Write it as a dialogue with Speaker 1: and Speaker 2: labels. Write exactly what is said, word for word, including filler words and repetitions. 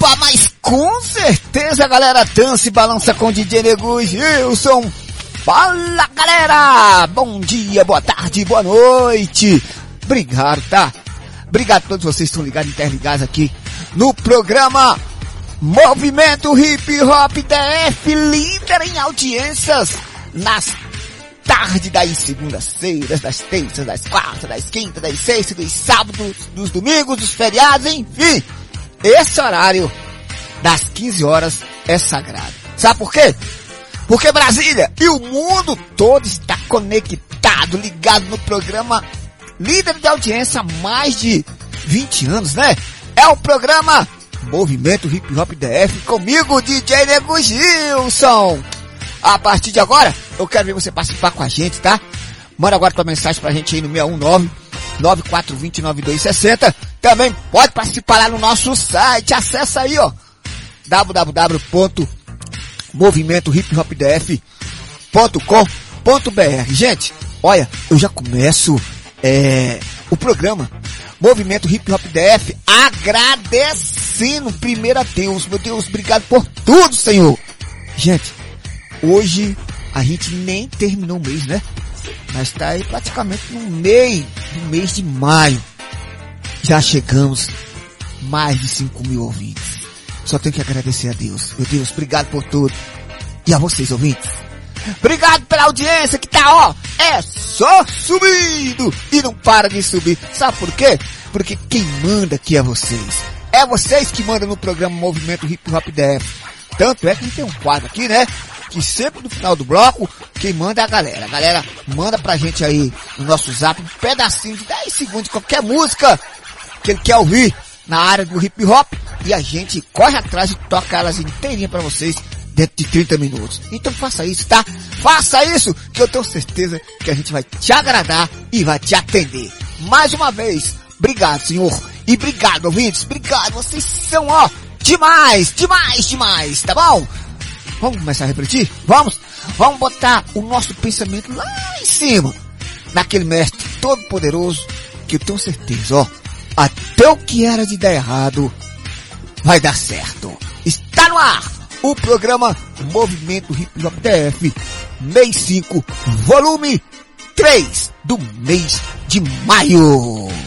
Speaker 1: Opa, mas com certeza, galera, dança e balança com D J Nego Gilson. Fala, galera! Bom dia, boa tarde, boa noite. Obrigado, tá? Obrigado a todos vocês que estão ligados e interligados aqui no programa Movimento Hip Hop D F, líder em audiências nas tardes das segundas-feiras, das terças, das quartas, das quintas, das sextas, dos sábados, dos domingos, dos feriados, enfim. Esse horário das quinze horas é sagrado. Sabe por quê? Porque Brasília e o mundo todo está conectado, ligado no programa líder de audiência há mais de vinte anos, né? É o programa Movimento Hip Hop D F, comigo, D J Nego Gilson. A partir de agora, eu quero ver você participar com a gente, tá? Manda agora tua mensagem pra gente aí no seis um nove, nove quatro dois zero, nove dois seis zero. Também pode participar lá no nosso site. Acessa aí, ó, w w w ponto movimento hip hop d f ponto com ponto b r. Gente, olha, eu já começo é, o programa Movimento Hip Hop D F agradecendo primeiro a Deus. Meu Deus, obrigado por tudo, Senhor. Gente, hoje a gente nem terminou o mês, né? Mas tá aí praticamente no meio do mês de maio. Já chegamos mais de cinco mil ouvintes. Só tenho que agradecer a Deus. Meu Deus, obrigado por tudo. E a vocês, ouvintes, obrigado pela audiência que tá, ó, é só subindo e não para de subir. Sabe por quê? Porque quem manda aqui é vocês. É vocês que mandam no programa Movimento Hip Hop D F. Tanto é que a gente tem um quadro aqui, né? Que sempre no final do bloco, quem manda é a galera. A galera manda pra gente aí no nosso zap um pedacinho de dez segundos de qualquer música que ele quer ouvir na área do hip hop. E a gente corre atrás e toca elas inteirinha pra vocês dentro de trinta minutos. Então faça isso, tá? Faça isso, que eu tenho certeza que a gente vai te agradar e vai te atender. Mais uma vez, obrigado, senhor. E obrigado, ouvintes. Obrigado, vocês são, ó, demais, demais, demais, tá bom? Vamos começar a refletir? Vamos? Vamos botar o nosso pensamento lá em cima, naquele mestre todo poderoso, que eu tenho certeza, ó, até o que era de dar errado vai dar certo. Está no ar o programa Movimento Hip Hop D F, mês cinco, volume três do mês de maio.